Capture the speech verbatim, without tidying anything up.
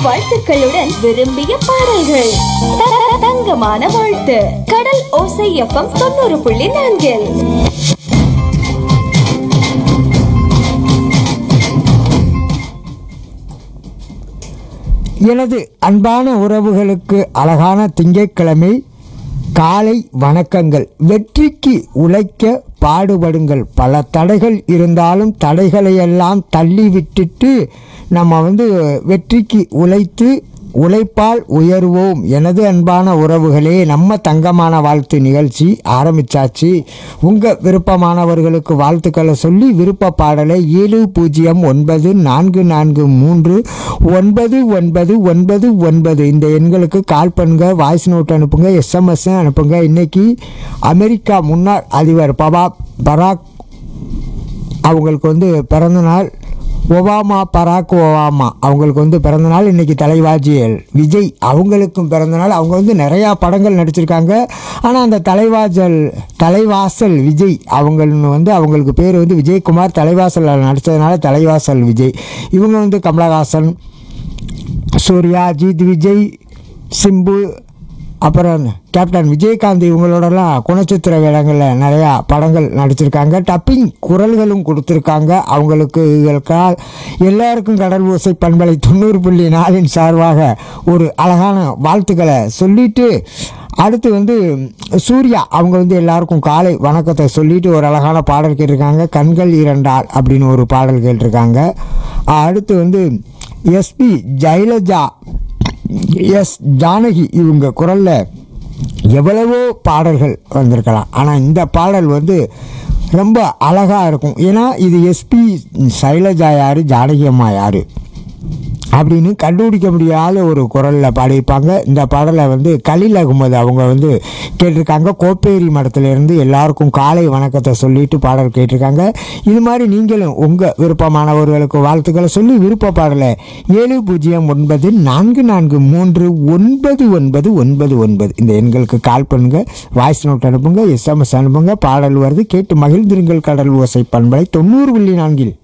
வாழ்த்துக்களுடன் விரும்பிய பாடல்கள். த- தங்கமான வாழ்த்து. கடல் ஓசை எஃப்எம் தொண்ணூறு புள்ளி நான்கில். எனது அன்பான உறவுகளுக்கு அழகான திங்கட்கிழமை காலை வணக்கங்கள். வெற்றிக்கு உழைக்க பாடுபடுங்கள். பல தடைகள் இருந்தாலும் தடைகளையெல்லாம் தள்ளி விட்டுட்டு நம்ம வந்து வெற்றிக்கு உழைத்து உழைப்பால் உயர்வோம். எனது அன்பான உறவுகளே, நம்ம தங்கமான வாழ்த்து நிகழ்ச்சி ஆரம்பித்தாச்சு. உங்கள் விருப்பமானவர்களுக்கு வாழ்த்துக்களை சொல்லி விருப்ப பாடலை ஏழு பூஜ்ஜியம் ஒன்பது நான்கு நான்கு மூன்று ஒன்பது ஒன்பது ஒன்பது ஒன்பது இந்த எண்களுக்கு கால் பண்ணுங்க, வாய்ஸ் நோட் அனுப்புங்க, எஸ்எம்எஸ் அனுப்புங்க. இன்றைக்கி அமெரிக்கா முன்னாள் அதிபர் பபா பராக் அவங்களுக்கு வந்து பிறந்தநாள். ஒபாமா பராக் ஒபாமா அவங்களுக்கு வந்து பிறந்தநாள். இன்றைக்கி தலைவாஜியல் விஜய் அவங்களுக்கும் பிறந்தநாள். அவங்க வந்து நிறையா படங்கள் நடிச்சிருக்காங்க. ஆனால் அந்த தலைவாஜல் தலைவாசல் விஜய் அவங்கன்னு வந்து அவங்களுக்கு பேர் வந்து விஜயகுமார். தலைவாசல் நடித்ததுனால தலைவாசல் விஜய். இவங்க வந்து கமலஹாசன், சூர்யா, அஜித், விஜய், சிம்பு, அப்புறம் கேப்டன் விஜயகாந்த் இவங்களோடலாம் குணச்சித்திர வேடங்களில் நிறையா படங்கள் நடிச்சிருக்காங்க. டப்பிங் குரல்களும் கொடுத்துருக்காங்க. அவங்களுக்கு இதற்கால் எல்லாருக்கும் கடல் ஓசை பண்பலை தொண்ணூறு புள்ளி நாலின் சார்பாக ஒரு அழகான வாழ்த்துக்களை சொல்லிட்டு, அடுத்து வந்து சூர்யா அவங்க வந்து எல்லாருக்கும் காலை வணக்கத்தை சொல்லிட்டு ஒரு அழகான பாடல் கேட்டிருக்காங்க. கண்கள் இரண்டால் அப்படின்னு ஒரு பாடல் கேட்டிருக்காங்க. அடுத்து வந்து எஸ்பி ஜெயலலிதா, எஸ் ஜானகி இவங்க குரலில் எவ்வளவோ பாடல்கள் வந்திருக்கலாம். ஆனால் இந்த பாடல் வந்து ரொம்ப அழகாக இருக்கும். ஏன்னா இது எஸ்பி சைலஜா யார், ஜானகி அம்மா யார் அப்படின்னு கண்டுபிடிக்க முடியாத ஒரு குரலில் பாடியிருப்பாங்க. இந்த பாடலை வந்து கலீல் அகமது அவங்க வந்து கேட்டிருக்காங்க. கோப்பேரி மடத்துலேருந்து எல்லாருக்கும் காலை வணக்கத்தை சொல்லிட்டு பாடல் கேட்டிருக்காங்க. இது மாதிரி நீங்களும் உங்கள் விருப்பமானவர்களுக்கு வாழ்த்துக்களை சொல்லி விருப்ப பாடலை ஏழு பூஜ்ஜியம் ஒன்பது நான்கு நான்கு மூன்று ஒன்பது ஒன்பது ஒன்பது ஒன்பது இந்த எண்களுக்கு கால் பண்ணுங்கள், வாய்ஸ் நோட் அனுப்புங்க, எஸ்எம்எஸ் அனுப்புங்க. பாடல் வருது, கேட்டு மகிழ்ந்திருங்கள். கடல் ஓசை பண்பலை தொண்ணூறு புள்ளி நான்கில்.